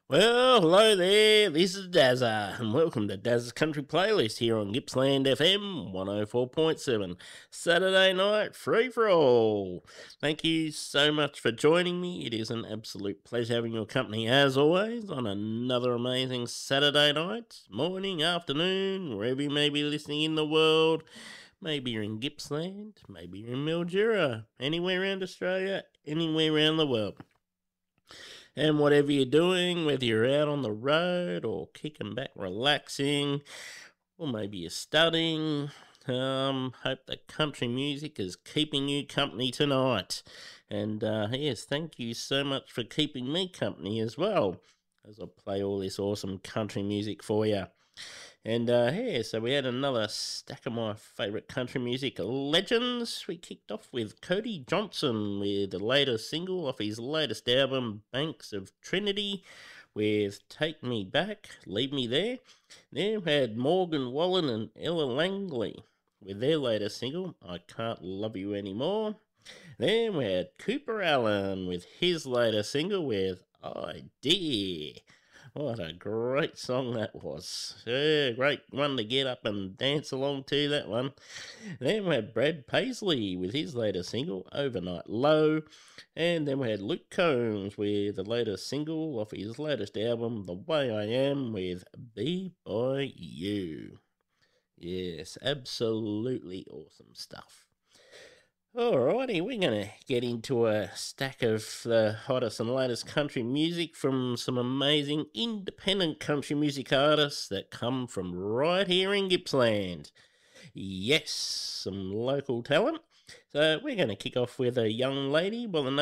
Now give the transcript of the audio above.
Well, hello there. This is Dazza, and welcome to Dazza's Country Playlist here on Gippsland FM 104.7. Saturday night free for all. Thank you so much for joining me. It is an absolute pleasure having your company as always on another amazing Saturday night, morning, afternoon, wherever you may be listening in the world. Maybe you're in Gippsland, maybe you're in Mildura, anywhere around Australia, anywhere around the world. And whatever you're doing, whether you're out on the road or kicking back, relaxing, or maybe you're studying, hope that country music is keeping you company tonight. And yes, thank you so much for keeping me company as well as I play all this awesome country music for you. And yeah, so we had another stack of my favourite country music legends. We kicked off with Cody Johnson with the latest single off his latest album, Banks of Trinity, with Take Me Back, Leave Me There. Then we had Morgan Wallen and Ella Langley with their latest single, I Can't Love You Anymore. Then we had Cooper Allen with his latest single with I Dare. What a great song that was. Yeah, great one to get up and dance along to, that one. Then we had Brad Paisley with his latest single, Overnight Low. And then we had Luke Combs with the latest single off his latest album, The Way I Am, with Be By You. Yes, absolutely awesome stuff. Alrighty, we're going to get into a stack of the hottest and latest country music from some amazing independent country music artists that come from right here in Gippsland. Yes, some local talent. So we're going to kick off with a young lady by the